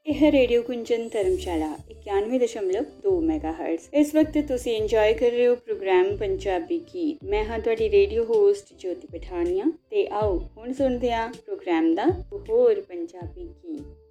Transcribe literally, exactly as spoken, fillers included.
ਇਹ ਹੈ ਰੇਡੀਓ ਕੁੰਜਨ ਧਰਮਸ਼ਾਲਾ ਇक्यानवे दशमलव दो ਮੈਗਾਹਰਟਜ਼। ਇਸ ਵਕਤ ਤੁਸੀਂ ਇੰਜੋਏ ਕਰ ਰਹੇ ਹੋ ਪ੍ਰੋਗਰਾਮ ਪੰਜਾਬੀ ਗੀਤ। ਮੈਂ ਹਾਂ ਤੁਹਾਡੀ ਰੇਡੀਓ ਹੋਸਟ ਜੋਤੀ ਪਠਾਨੀਆ ਤੇ ਆਓ ਹੁਣ ਸੁਣਦੇ ਹਾਂ ਪ੍ਰੋਗਰਾਮ ਦਾ ਹੋਰ ਪੰਜਾਬੀ ਗੀਤ।